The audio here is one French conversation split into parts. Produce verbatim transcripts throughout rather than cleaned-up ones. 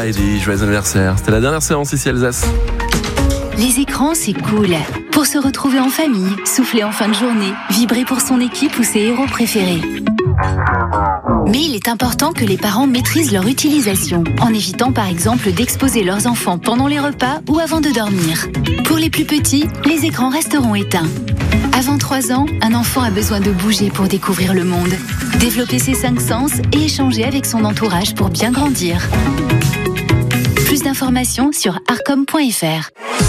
Heidi, joyeux anniversaire. C'était la dernière séance ici Alsace. Les écrans, c'est cool. Pour se retrouver en famille, souffler en fin de journée, vibrer pour son équipe ou ses héros préférés. Mais il est important que les parents maîtrisent leur utilisation, en évitant par exemple d'exposer leurs enfants pendant les repas ou avant de dormir. Pour les plus petits, les écrans resteront éteints. Avant trois ans, un enfant a besoin de bouger pour découvrir le monde, développer ses cinq sens et échanger avec son entourage pour bien grandir. Plus d'informations sur arcom point f r.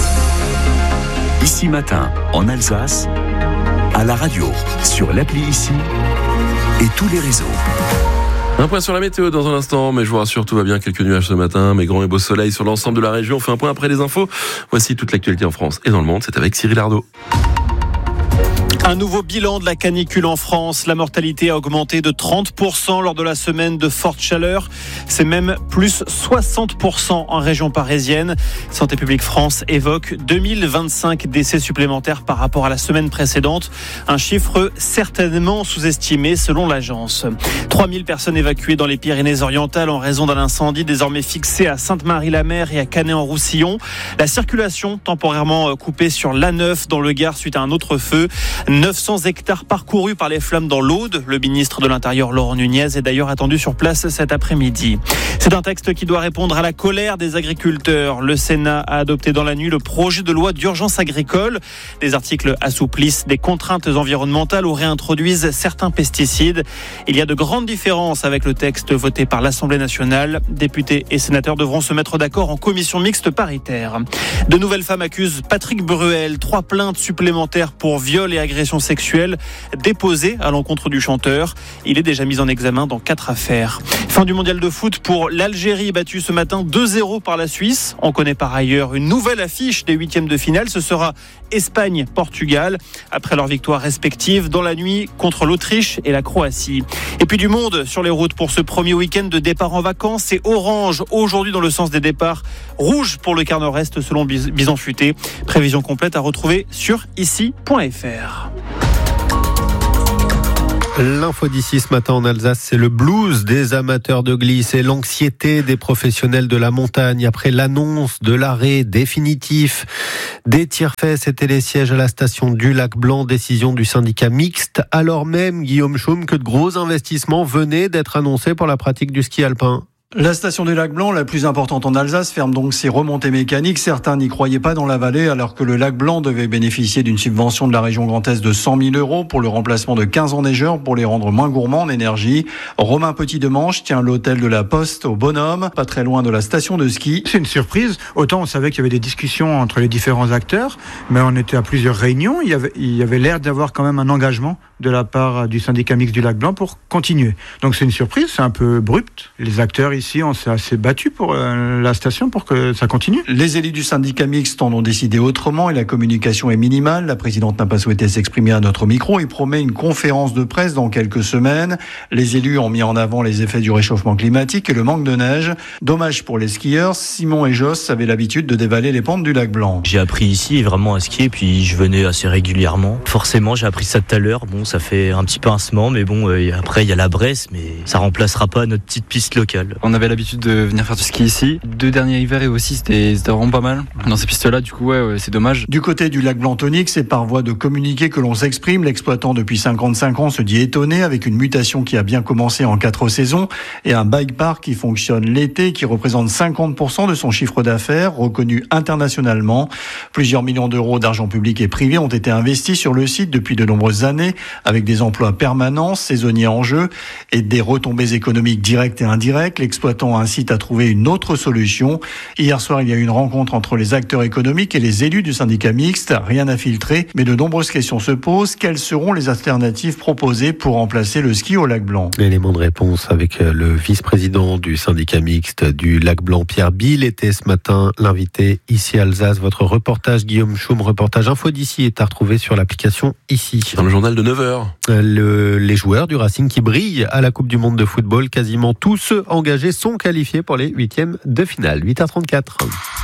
Ici Matin, en Alsace, à la radio, sur l'appli Ici et tous les réseaux. Un point sur la météo dans un instant, mais je vous rassure, tout va bien, quelques nuages ce matin, mais grand et beau soleil sur l'ensemble de la région. On fait un point après les infos. Voici toute l'actualité en France et dans le monde, c'est avec Cyril Ardo. Un nouveau bilan de la canicule en France. La mortalité a augmenté de trente pour cent lors de la semaine de forte chaleur. C'est même plus soixante pour cent en région parisienne. Santé publique France évoque deux mille vingt-cinq décès supplémentaires par rapport à la semaine précédente. Un chiffre certainement sous-estimé selon l'agence. trois mille personnes évacuées dans les Pyrénées-Orientales en raison d'un incendie désormais fixé à Sainte-Marie-la-Mer et à Canet-en-Roussillon. La circulation temporairement coupée sur l'A neuf dans le Gard suite à un autre feu. neuf cents hectares parcourus par les flammes dans l'Aude. Le ministre de l'Intérieur, Laurent Nunez, est d'ailleurs attendu sur place cet après-midi. C'est un texte qui doit répondre à la colère des agriculteurs. Le Sénat a adopté dans la nuit le projet de loi d'urgence agricole. Des articles assouplissent des contraintes environnementales ou réintroduisent certains pesticides. Il y a de grandes différences avec le texte voté par l'Assemblée nationale. Députés et sénateurs devront se mettre d'accord en commission mixte paritaire. De nouvelles femmes accusent Patrick Bruel. Trois plaintes supplémentaires pour viol et agression sexuelle déposées à l'encontre du chanteur. Il est déjà mis en examen dans quatre affaires. Fin du mondial de foot pour l'Algérie, battue ce matin deux zéro par la Suisse. On connaît par ailleurs une nouvelle affiche des huitièmes de finale. Ce sera Espagne-Portugal, après leurs victoires respectives dans la nuit contre l'Autriche et la Croatie. Et puis du monde sur les routes pour ce premier week-end de départ en vacances. C'est orange aujourd'hui dans le sens des départs, rouge pour le quart nord-est selon Bison Futé. Prévision complète à retrouver sur ici point f r. L'info d'ici ce matin en Alsace, c'est le blues des amateurs de glisse et l'anxiété des professionnels de la montagne après l'annonce de l'arrêt définitif des tire-fesses et télésièges à la station du Lac Blanc, décision du syndicat mixte, alors même, Guillaume Chaume, que de gros investissements venaient d'être annoncés pour la pratique du ski alpin. La station du Lac Blanc, la plus importante en Alsace, ferme donc ses remontées mécaniques. Certains n'y croyaient pas dans la vallée, alors que le Lac Blanc devait bénéficier d'une subvention de la région Grand Est de cent mille euros pour le remplacement de quinze enneigeurs pour les rendre moins gourmands en énergie. Romain Petit-Demanche tient l'hôtel de la Poste au Bonhomme, pas très loin de la station de ski. C'est une surprise. Autant on savait qu'il y avait des discussions entre les différents acteurs, mais on était à plusieurs réunions. Il y avait, il y avait l'air d'avoir quand même un engagement de la part du syndicat mixte du Lac Blanc pour continuer. Donc c'est une surprise, c'est un peu abrupt. Les acteurs ici, on s'est assez battu pour euh, la station pour que ça continue. Les élus du syndicat mixte en ont décidé autrement et la communication est minimale. La présidente n'a pas souhaité s'exprimer à notre micro et promet une conférence de presse dans quelques semaines. Les élus ont mis en avant les effets du réchauffement climatique et le manque de neige. Dommage pour les skieurs, Simon et Joss avaient l'habitude de dévaler les pentes du Lac Blanc. J'ai appris ici vraiment à skier, puis je venais assez régulièrement. Forcément, j'ai appris ça tout à l'heure. Bon, ça fait un petit pincement, mais bon, euh, après il y a la Bresse, mais ça remplacera pas notre petite piste locale. On avait l'habitude de venir faire du ski ici. Deux derniers hivers et aussi c'était, c'était vraiment pas mal dans ces pistes-là. Du coup, ouais, ouais, c'est dommage. Du côté du Lac Blanc tonique, c'est par voie de communiqué que l'on s'exprime. L'exploitant depuis cinquante-cinq ans se dit étonné avec une mutation qui a bien commencé en quatre saisons et un bike park qui fonctionne l'été, qui représente cinquante pour cent de son chiffre d'affaires, reconnu internationalement. Plusieurs millions d'euros d'argent public et privé ont été investis sur le site depuis de nombreuses années, avec des emplois permanents, saisonniers en jeu et des retombées économiques directes et indirectes. L'exploitant incite à trouver une autre solution. Hier soir, il y a eu une rencontre entre les acteurs économiques et les élus du syndicat mixte. Rien à filtrer, mais de nombreuses questions se posent. Quelles seront les alternatives proposées pour remplacer le ski au Lac Blanc ? Élément de réponse avec le vice-président du syndicat mixte du Lac Blanc, Pierre Bill, était ce matin l'invité ici à Alsace. Votre reportage, Guillaume Chaume, reportage Info d'ici, est à retrouver sur l'application Ici. Dans le journal de neuf heures. Le, les joueurs du Racing qui brillent à la Coupe du Monde de football, quasiment tous ceux engagés sont qualifiés pour les huitièmes de finale. huit heures trente-quatre.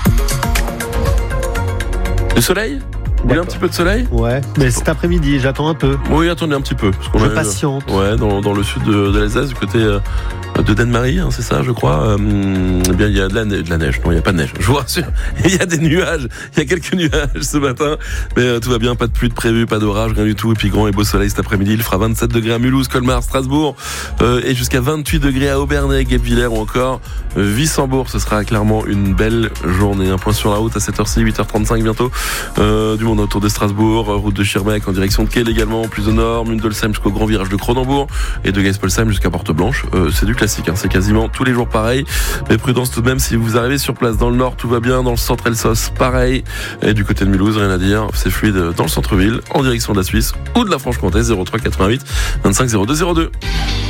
Le soleil ? Vous voulez un petit peu de soleil ? Ouais, mais cet après-midi, j'attends un peu. Oui, attendez un petit peu. Parce qu'on Je a, patiente. Ouais, dans, dans le sud de, de l'Alsace, du côté euh, de Danemarie, hein, c'est ça, je crois. Euh, eh bien, il y a de la, neige, de la neige. Non, il n'y a pas de neige. Je vous rassure. Il y a des nuages. Il y a quelques nuages ce matin. Mais euh, tout va bien. Pas de pluie de prévu, pas d'orage, rien du tout. Et puis grand et beau soleil cet après-midi. Il fera vingt-sept degrés à Mulhouse, Colmar, Strasbourg. Euh, et jusqu'à vingt-huit degrés à Aubernais, Guebwiller ou encore euh, Wissembourg. Ce sera clairement une belle journée. Un point sur la route à cette heure-ci, huit heures trente-cinq bientôt. Euh, du monde autour de Strasbourg. Route de Schirmeck en direction de Kehl également. Plus au nord. Mundelsheim jusqu'au grand virage de Cronenbourg. Et de Geispolsheim jusqu'à Porte-Blanche. Euh, c'est du classique. Hein, c'est quasiment tous les jours pareil. Mais prudence tout de même si vous arrivez sur place. Dans le nord, tout va bien. Dans le centre Elsos, pareil. Et du côté de Mulhouse, rien à dire. C'est fluide dans le centre-ville, en direction de la Suisse ou de la Franche-Comté. zéro trois quatre-vingt-huit vingt-cinq zéro deux zéro deux.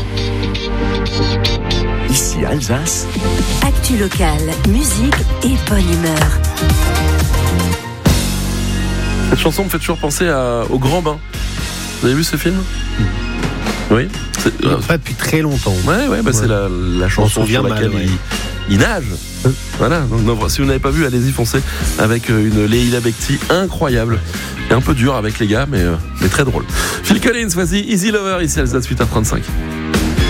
Ici Alsace. Actu locale, musique et bonne humeur. Cette chanson me fait toujours penser à, au Grand Bain. Vous avez vu ce film ? Oui. C'est, euh, pas depuis très longtemps. Ouais, ouais, bah ouais. C'est la, la chanson sur laquelle mal, ouais. il, il nage. Euh. Voilà. Donc, non, si vous n'avez pas vu, allez-y, foncez avec une Leila Bekti incroyable. Et un peu dur avec les gars, mais, mais très drôle. Phil Collins, voici Easy Lover, ici Alsace huit heures trente-cinq.